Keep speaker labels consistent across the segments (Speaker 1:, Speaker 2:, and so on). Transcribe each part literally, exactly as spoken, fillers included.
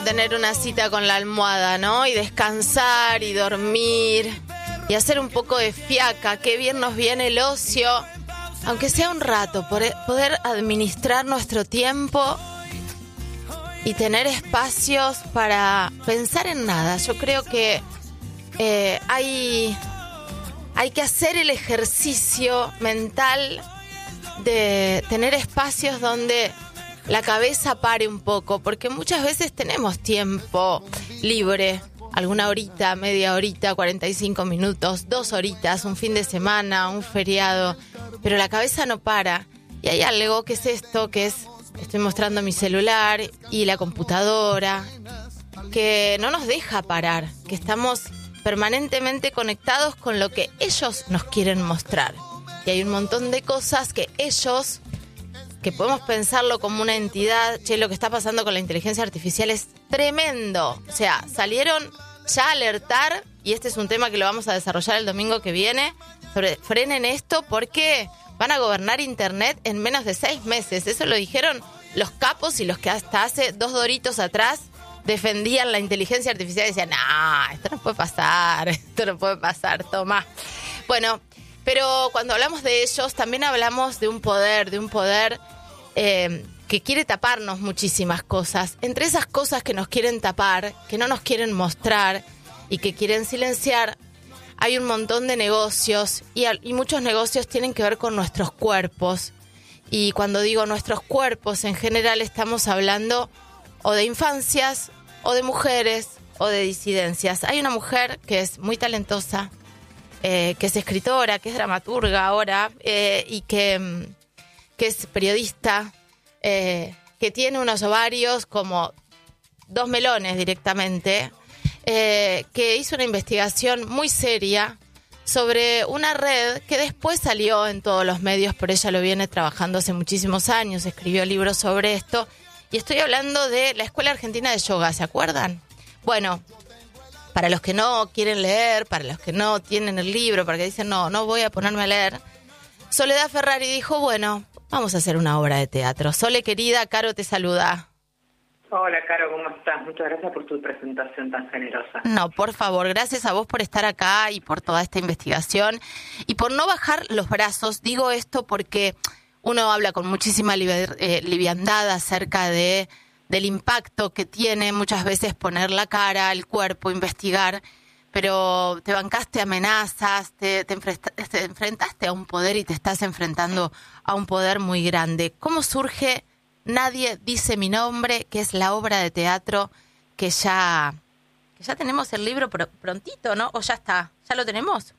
Speaker 1: tener una cita con la almohada, ¿no? Y descansar y dormir y hacer un poco de fiaca. Qué bien nos viene el ocio, aunque sea un rato, poder administrar nuestro tiempo y tener espacios para pensar en nada. Yo creo que eh, hay, hay que hacer el ejercicio mental de tener espacios donde la cabeza pare un poco, porque muchas veces tenemos tiempo libre, alguna horita, media horita, cuarenta y cinco minutos, dos horitas, un fin de semana, un feriado, pero la cabeza no para. Y hay algo que es esto, que es, estoy mostrando mi celular y la computadora, que no nos deja parar, que estamos permanentemente conectados con lo que ellos nos quieren mostrar. Y hay un montón de cosas que ellos, que podemos pensarlo como una entidad, che, lo que está pasando con la inteligencia artificial es tremendo. O sea, salieron ya a alertar, y este es un tema que lo vamos a desarrollar el domingo que viene, sobre frenen esto porque van a gobernar Internet en menos de seis meses. Eso lo dijeron los capos y los que hasta hace dos doritos atrás defendían la inteligencia artificial y decían, no, esto no puede pasar, esto no puede pasar, toma. Bueno, pero cuando hablamos de ellos, también hablamos de un poder, de un poder eh, que quiere taparnos muchísimas cosas. Entre esas cosas que nos quieren tapar, que no nos quieren mostrar y que quieren silenciar, hay un montón de negocios y, y muchos negocios tienen que ver con nuestros cuerpos. Y cuando digo nuestros cuerpos, en general estamos hablando o de infancias, o de mujeres, o de disidencias. Hay una mujer que es muy talentosa, Eh, que es escritora, que es dramaturga ahora, eh, y que, que es periodista, eh, que tiene unos ovarios como dos melones directamente, eh, que hizo una investigación muy seria sobre una red que después salió en todos los medios, pero ella lo viene trabajando hace muchísimos años, escribió libros sobre esto, y estoy hablando de la Escuela Argentina de Yoga, ¿se acuerdan? Bueno, para los que no quieren leer, para los que no tienen el libro, para que dicen, no, no voy a ponerme a leer, Soledad Ferrari dijo, bueno, vamos a hacer una obra de teatro. Sole, querida, Caro te saluda.
Speaker 2: Hola, Caro, ¿cómo estás? Muchas gracias por tu presentación tan generosa.
Speaker 1: No, por favor, gracias a vos por estar acá y por toda esta investigación y por no bajar los brazos. Digo esto porque uno habla con muchísima liber, eh, liviandad acerca de... del impacto que tiene muchas veces poner la cara, el cuerpo, investigar, pero te bancaste amenazas, te, te, enfrentaste, te enfrentaste a un poder y te estás enfrentando a un poder muy grande. ¿Cómo surge Nadie dice mi nombre, que es la obra de teatro que ya, que ya tenemos el libro pr- prontito, ¿no? ¿O ya está? ¿Ya lo tenemos?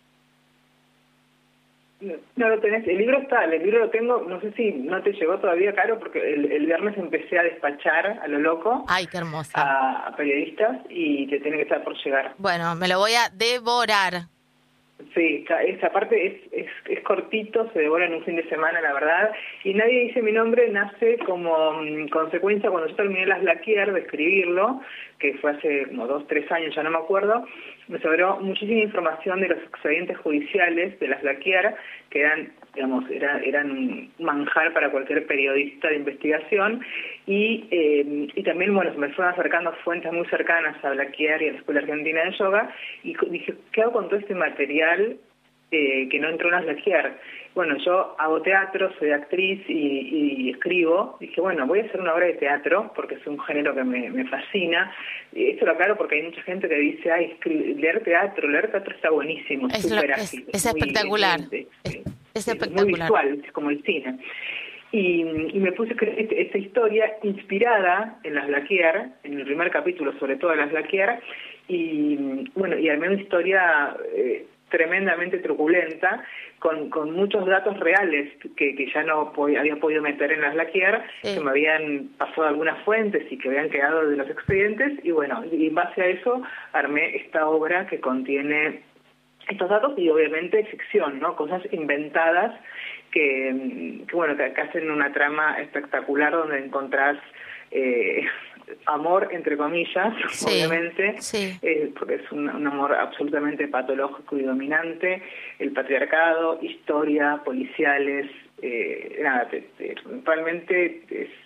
Speaker 2: No, no lo tenés, el libro está, el libro lo tengo, no sé si no te llegó todavía, Caro, porque el, el viernes empecé a despachar a lo loco.
Speaker 1: Ay, qué hermosa.
Speaker 2: A, a periodistas y te tiene que estar por llegar.
Speaker 1: Bueno, me lo voy a devorar.
Speaker 2: Sí, esa parte es, es, es cortito, se devora en un fin de semana, la verdad, y Nadie dice mi nombre nace como um, consecuencia cuando yo terminé Las Blaquier de escribirlo, que fue hace como dos, tres años, ya no me acuerdo, me sobró muchísima información de los expedientes judiciales de Las Blaquier, que eran, digamos, era, eran un manjar para cualquier periodista de investigación, y, eh, y también, bueno, me fueron acercando fuentes muy cercanas a Blaquier y a la Escuela Argentina de Yoga, y dije, ¿qué hago con todo este material eh, que no entró en Las Blaquier? Bueno, yo hago teatro, soy actriz y, y escribo. Dije, bueno, voy a hacer una obra de teatro, porque es un género que me, me fascina. Y esto lo aclaro porque hay mucha gente que dice, ay, escribir, leer teatro, leer teatro está buenísimo, es súper ágil.
Speaker 1: Es, es espectacular.
Speaker 2: Es,
Speaker 1: es, es, es
Speaker 2: espectacular. Muy visual, es como el cine. Y, y me puse a escribir esta historia inspirada en Las Blaquier, en el primer capítulo sobre todo de Las Blaquier, y bueno, y armé una historia eh, tremendamente truculenta, con, con muchos datos reales que, que ya no po- había podido meter en Las Blaquier, sí, que me habían pasado algunas fuentes y que habían quedado de los expedientes, y bueno, y en base a eso armé esta obra que contiene estos datos y obviamente ficción, ¿no? Cosas inventadas que, que bueno, que, que hacen una trama espectacular donde encontrás eh, amor, entre comillas, sí, obviamente, sí, eh, porque es un, un amor absolutamente patológico y dominante, el patriarcado, historia, policiales, eh, nada, te, te, realmente es,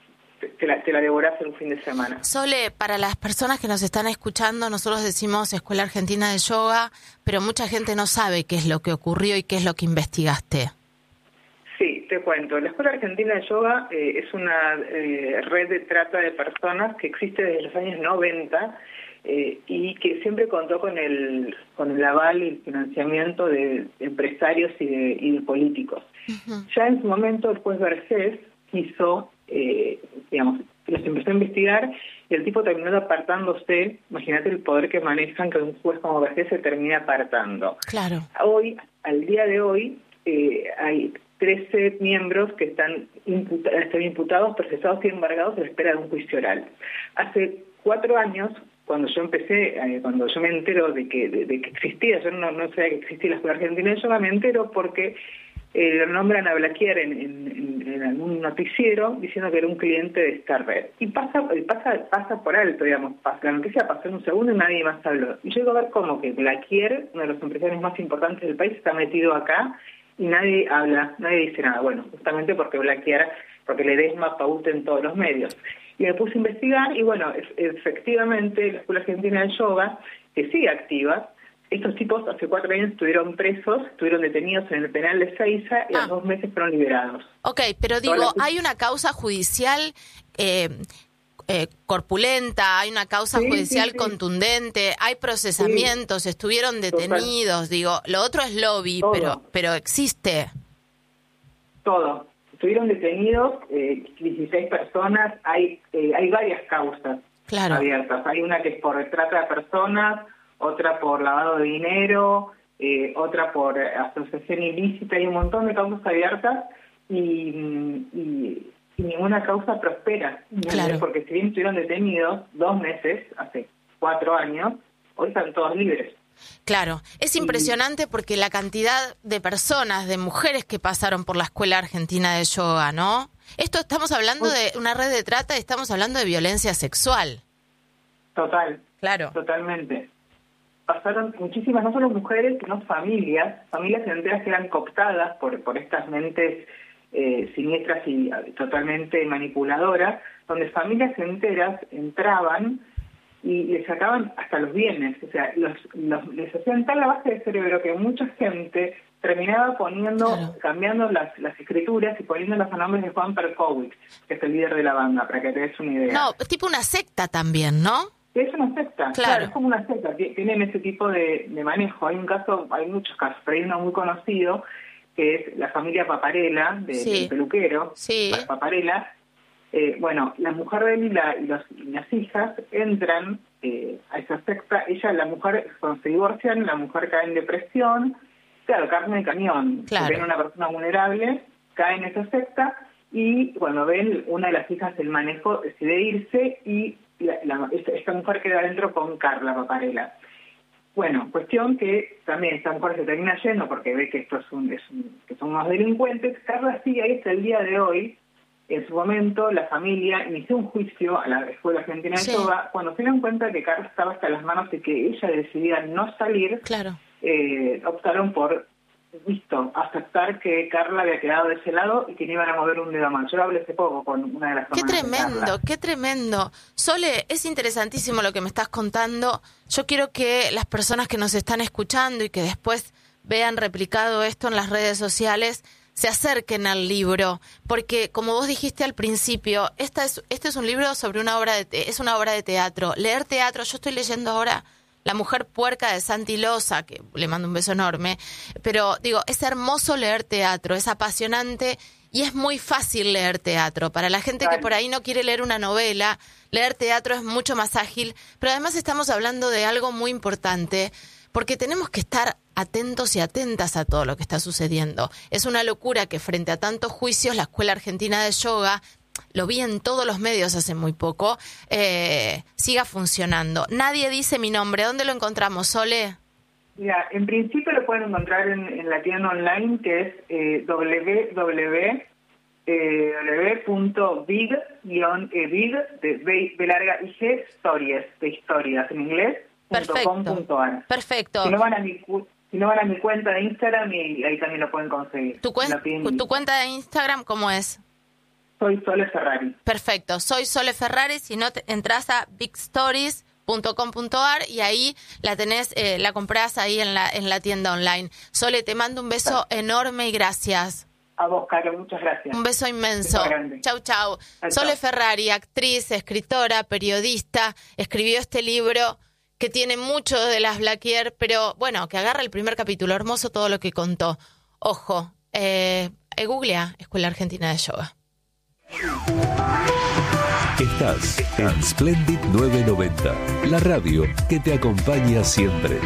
Speaker 2: te la, te la devorás en un fin de semana.
Speaker 1: Sole, para las personas que nos están escuchando, nosotros decimos Escuela Argentina de Yoga, pero mucha gente no sabe qué es lo que ocurrió y qué es lo que investigaste.
Speaker 2: Sí, te cuento. La Escuela Argentina de Yoga eh, es una eh, red de trata de personas que existe desde los años noventa eh, y que siempre contó con el con el aval y el financiamiento de empresarios y de, y de políticos. Uh-huh. Ya en su momento el juez Vergés quiso, eh, digamos, los empezó a investigar y el tipo terminó apartándose. Imagínate el poder que manejan, que un juez como Vergés se termina apartando.
Speaker 1: Claro.
Speaker 2: Hoy, al día de hoy, eh, hay trece miembros que están, imputa- están imputados, procesados y embargados a la espera de un juicio oral. Hace cuatro años, cuando yo empecé, eh, cuando yo me entero de que, de, de que existía, yo no, no sabía que existía la Escuela Argentina de Yoga, me entero porque eh, lo nombran a Blaquier en, en, en, en algún noticiero diciendo que era un cliente de esta red. Y pasa, pasa, pasa por alto, digamos, pasa, la noticia pasó en un segundo y nadie más habló. Y yo llego a ver como que Blaquier, uno de los empresarios más importantes del país, está metido acá y nadie habla, nadie dice nada. Bueno, justamente porque Blaquier, porque Ledesma pauta en todos los medios. Y me puse a investigar y bueno, es, efectivamente la Escuela Argentina de Yoga, que sigue activa, estos tipos hace cuatro años estuvieron presos, estuvieron detenidos en el penal de Seiza y ah. a los dos meses fueron liberados.
Speaker 1: Ok, pero digo, la... hay una causa judicial eh, eh, corpulenta, hay una causa sí, judicial sí, sí. contundente, hay procesamientos, sí. estuvieron detenidos, Total. digo, lo otro es lobby, Todo. pero pero existe.
Speaker 2: Todo. Estuvieron detenidos eh, dieciséis personas, hay eh, hay varias causas
Speaker 1: claro.
Speaker 2: abiertas. Hay una que es por trata de personas, otra por lavado de dinero, eh, otra por asociación ilícita, hay un montón de causas abiertas y, y, y ninguna causa prospera.
Speaker 1: Claro.
Speaker 2: Porque si bien estuvieron detenidos dos meses, hace cuatro años, hoy están todos libres.
Speaker 1: Claro, es impresionante porque la cantidad de personas, de mujeres que pasaron por la Escuela Argentina de Yoga, ¿no? Esto estamos hablando de una red de trata y estamos hablando de violencia sexual.
Speaker 2: Total.
Speaker 1: Claro.
Speaker 2: Totalmente. Pasaron muchísimas, no solo mujeres, sino familias, familias enteras que eran cooptadas por, por estas mentes eh, siniestras y totalmente manipuladoras, donde familias enteras entraban y les sacaban hasta los bienes, o sea, los, los les hacían tal lavage de cerebro que mucha gente terminaba poniendo, claro. cambiando las, las escrituras y poniéndolas a nombres de Juan Perkowitz, que es el líder de la banda, para que te des una idea.
Speaker 1: No, tipo una secta también, ¿no?
Speaker 2: Es una secta, claro,
Speaker 1: claro
Speaker 2: es como una secta, tienen ese tipo de, de manejo. Hay un caso, hay muchos casos, pero hay uno muy conocido, que es la familia Paparella, de,
Speaker 1: sí.
Speaker 2: del peluquero,
Speaker 1: sí.
Speaker 2: Paparella. Eh, bueno, la mujer de él y, la, y, los, y las hijas entran eh, a esa secta. Ella, la mujer, cuando se divorcian, la mujer cae en depresión. Claro, carne de cañón.
Speaker 1: Claro.
Speaker 2: Ven a una persona vulnerable, cae en esa secta y cuando ven una de las hijas del manejo decide irse y la, la, esta, esta mujer queda adentro con Carla Paparella. Bueno, cuestión que también esta mujer se termina yendo porque ve que esto es un, es un, que son unos delincuentes. Carla sigue ahí hasta el día de hoy. En su momento, la familia inició un juicio a la Escuela Argentina de sí. Yoga. Cuando se dieron cuenta que Carla estaba hasta las manos y que ella decidía no salir,
Speaker 1: claro.
Speaker 2: eh, optaron por, listo, aceptar que Carla había quedado de ese lado y que no iban a mover un dedo más. Yo hablé hace poco con una de las
Speaker 1: Qué tremendo,
Speaker 2: de
Speaker 1: qué tremendo. Sole, es interesantísimo lo que me estás contando. Yo quiero que las personas que nos están escuchando y que después vean replicado esto en las redes sociales se acerquen al libro, porque como vos dijiste al principio, esta es, este es un libro sobre una obra de te, es una obra de teatro. Leer teatro, yo estoy leyendo ahora La mujer puerca de Santi Loza, que le mando un beso enorme, pero digo, es hermoso leer teatro, es apasionante y es muy fácil leer teatro. Para la gente que por ahí no quiere leer una novela, leer teatro es mucho más ágil, pero además estamos hablando de algo muy importante, porque tenemos que estar atentos y atentas a todo lo que está sucediendo. Es una locura que frente a tantos juicios la Escuela Argentina de Yoga, lo vi en todos los medios hace muy poco, eh, siga funcionando. Nadie dice mi nombre. ¿Dónde lo encontramos, Sole?
Speaker 2: Mira, en principio lo pueden encontrar en, en la tienda online, que es eh, w w w punto big guion big de B, B larga I G stories de historias en inglés.
Speaker 1: Perfecto. Perfecto.
Speaker 2: Si no van a mi si no van a mi cuenta de Instagram y ahí también lo pueden conseguir.
Speaker 1: ¿Tu, cuen tu cuenta de Instagram cómo es?
Speaker 2: Soy Sole Ferrari.
Speaker 1: Perfecto, soy Sole Ferrari. Si no, te, entras a big stories punto com punto a r y ahí la tenés, eh, la comprás ahí en la, en la tienda online. Sole, te mando un beso sí. enorme y gracias.
Speaker 2: A vos, Caro, muchas gracias.
Speaker 1: Un beso inmenso. Chau, chau. chau Sole chau. Ferrari, actriz, escritora, periodista, escribió este libro que tiene mucho de las Blaquier, pero bueno, que agarra el primer capítulo. Hermoso todo lo que contó. Ojo, eh, eh, googlea Escuela Argentina de Yoga.
Speaker 3: Estás en Splendid novecientos noventa, la radio que te acompaña siempre.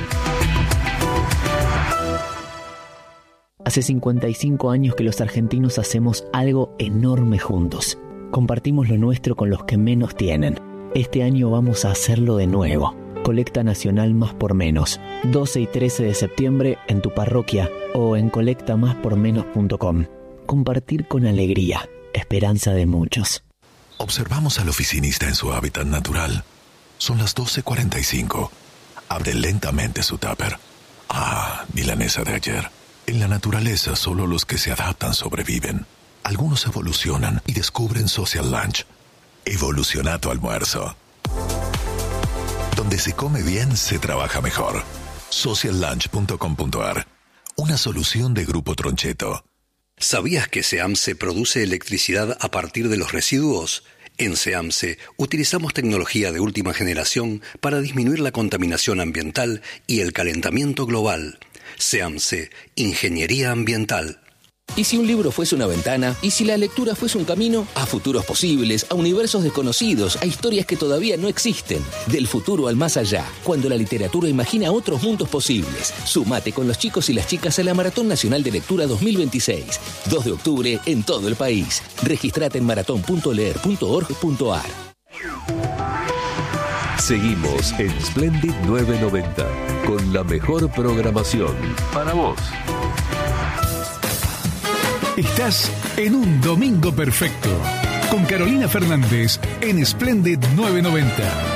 Speaker 4: Hace cincuenta y cinco años que los argentinos hacemos algo enorme juntos. Compartimos lo nuestro con los que menos tienen. Este año vamos a hacerlo de nuevo. Colecta Nacional Más por Menos. doce y trece de septiembre en tu parroquia o en colecta más por menos punto com. Compartir con alegría. Esperanza de muchos.
Speaker 5: Observamos al oficinista en su hábitat natural. Son las doce cuarenta y cinco. Abre lentamente su tupper. Ah, milanesa de ayer. En la naturaleza solo los que se adaptan sobreviven. Algunos evolucionan y descubren Social Lunch. Evoluciona tu almuerzo. Donde se come bien, se trabaja mejor. social lunch punto com punto a r. Una solución de Grupo Troncheto.
Speaker 6: ¿Sabías que SEAMSE produce electricidad a partir de los residuos? En SEAMSE utilizamos tecnología de última generación para disminuir la contaminación ambiental y el calentamiento global. SEAMSE, Ingeniería Ambiental.
Speaker 7: ¿Y si un libro fuese una ventana? ¿Y si la lectura fuese un camino? A futuros posibles, a universos desconocidos, a historias que todavía no existen. Del futuro al más allá, cuando la literatura imagina otros mundos posibles. Sumate con los chicos y las chicas a la Maratón Nacional de Lectura dos mil veintiséis. dos de octubre en todo el país. Registrate en maratón punto leer punto org punto a r.
Speaker 3: Seguimos en Splendid novecientos noventa con la mejor programación para vos.
Speaker 8: Estás en un domingo perfecto con Carolina Fernández en Splendid novecientos noventa.